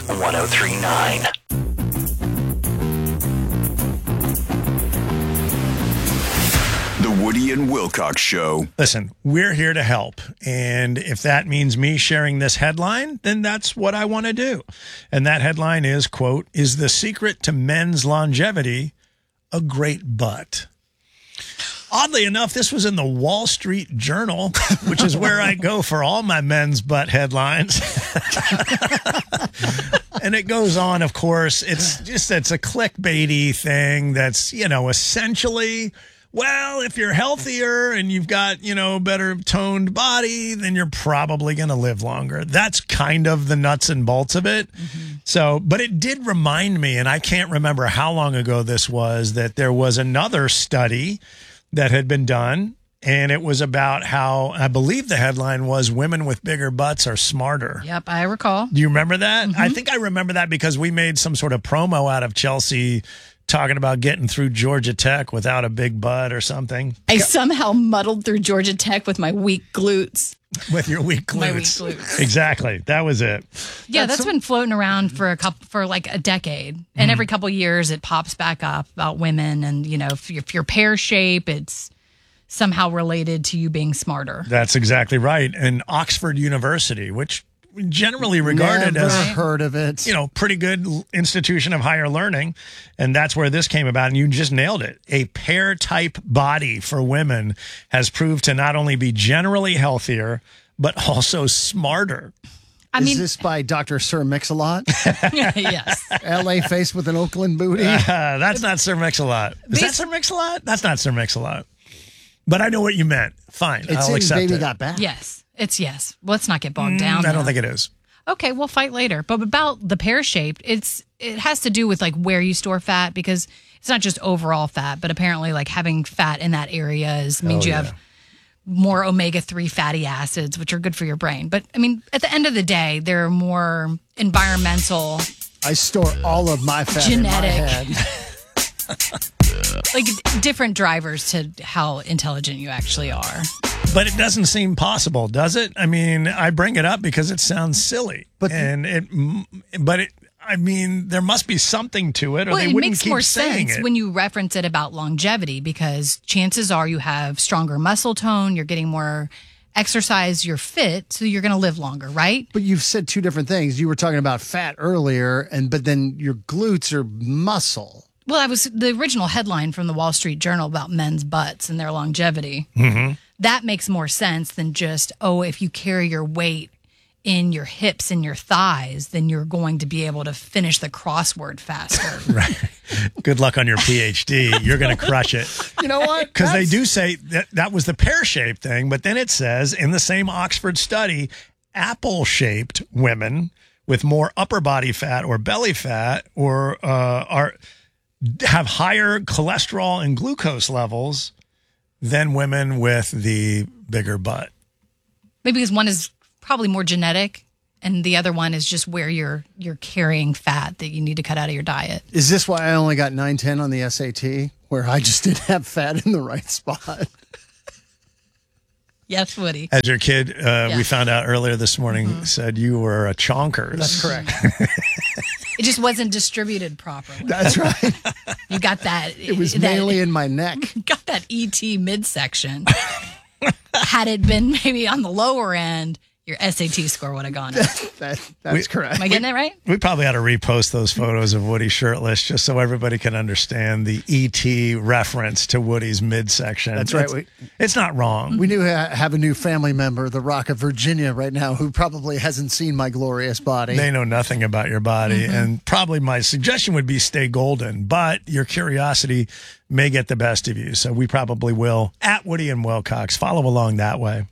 1039. The Woody and Wilcox Show. Listen, we're here to help. And if that means me sharing this headline, then that's what I want to do. And that headline is, quote, "Is the secret to men's longevity a great butt?" Oddly enough, this was in the Wall Street Journal, which is where I go for all my men's butt headlines. And it goes on, of course. It's a clickbaity thing that's, essentially, well, if you're healthier and you've got, better toned body, then you're probably going to live longer. That's kind of the nuts and bolts of it. Mm-hmm. So, but it did remind me, and I can't remember how long ago this was, that there was another study that had been done, and it was about how, I believe the headline was, women with bigger butts are smarter. Yep, I recall. Do you remember that? Mm-hmm. I think I remember that because we made some sort of promo out of Chelsea talking about getting through Georgia Tech without a big butt or something. I somehow muddled through Georgia Tech with my weak glutes. With your weak glutes. My weak glutes. Exactly. That was it. Yeah, that's been floating around for a decade. And every couple of years it pops back up about women. And, if you're pear shape, it's somehow related to you being smarter. That's exactly right. And Oxford University, which generally regarded Never as heard of it. Pretty good institution of higher learning. And that's where this came about. And you just nailed it. A pear type body for women has proved to not only be generally healthier, but also smarter. Is this by Dr. Sir Mix-a-Lot? Yes. LA face with an Oakland booty? That's not Sir Mix-a-Lot. Is that Sir Mix-a-Lot? That's not Sir Mix-a-Lot. But I know what you meant. Fine. I'll accept Baby it. Got Back. Yes. It's yes. Let's not get bogged down. I don't think it is. Okay, we'll fight later. But about the pear-shaped, it has to do with like where you store fat, because it's not just overall fat, but apparently like having fat in that area means you have more omega-3 fatty acids, which are good for your brain. But at the end of the day, there are more environmental. I store all of my fat genetic, in my head. like different drivers to how intelligent you actually are. But it doesn't seem possible, does it? I bring it up because it sounds silly. There must be something to it, or they wouldn't keep saying it. It makes more sense when you reference it about longevity, because chances are you have stronger muscle tone, you're getting more exercise, you're fit, so you're going to live longer, right? But you've said two different things. You were talking about fat earlier, but then your glutes are muscle. Well, the original headline from the Wall Street Journal about men's butts and their longevity. Mm-hmm. That makes more sense than just, if you carry your weight in your hips and your thighs, then you're going to be able to finish the crossword faster. Right. Good luck on your PhD. You're going to crush it. You know what? Because they do say that was the pear-shaped thing, but then it says in the same Oxford study, apple-shaped women with more upper body fat or belly fat or have higher cholesterol and glucose levels than women with the bigger butt. Maybe because one is probably more genetic and the other one is just where you're carrying fat that you need to cut out of your diet. Is this why I only got 910 on the SAT, where I just didn't have fat in the right spot? Yes, Woody. As your kid, we found out earlier this morning, said you were a chonkers. That's correct. It just wasn't distributed properly. That's right. You got that. It was mainly in my neck. Got that ET midsection. Had it been maybe on the lower end, your SAT score would have gone up. That's correct. Am I getting it right? We probably ought to repost those photos of Woody shirtless just so everybody can understand the E.T. reference to Woody's midsection. That's right. It's not wrong. We do have a new family member, the Rock of Virginia, right now, who probably hasn't seen my glorious body. They know nothing about your body. And probably my suggestion would be stay golden, but your curiosity may get the best of you. So we probably will. At Woody and Wilcox. Follow along that way.